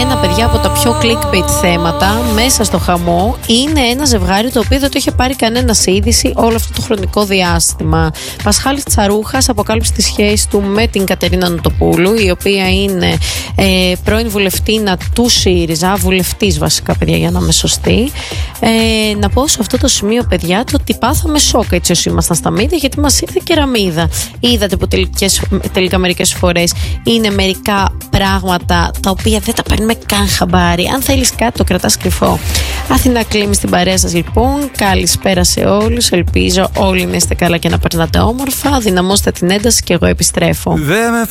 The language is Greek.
ένα, παιδιά, από τα πιο clickbait θέματα μέσα στο χαμό. Είναι ένα ζευγάρι το οποίο δεν το είχε πάρει κανένα σε είδηση όλο αυτό το χρονικό διάστημα. Πασχάλης Τσαρούχας αποκάλυψε τη σχέση του με την Κατερίνα Νοτοπούλου, η οποία είναι πρώην βουλευτήνα του ΣΥΡΙΖΑ, βουλευτής βασικά, παιδιά, για να είμαι σωστή. Να πω σε αυτό το σημείο, παιδιά, το ότι πάθαμε σοκ έτσι όσοι ήμασταν στα μίδια, γιατί μας ήρθε κεραμίδα. Είδατε που τελικά μερικές φορές είναι μερικά πράγματα τα οποία δεν τα παίρνουμε καν χαμπάρι. Αν θέλεις κάτι, το κρατάς κρυφό. Αθηνά Κλίμη στην παρέα σας, λοιπόν. Καλησπέρα σε όλους. Ελπίζω όλοι να είστε καλά και να περνάτε όμορφα. Δυναμώστε την ένταση και εγώ επιστρέφω. Δεν με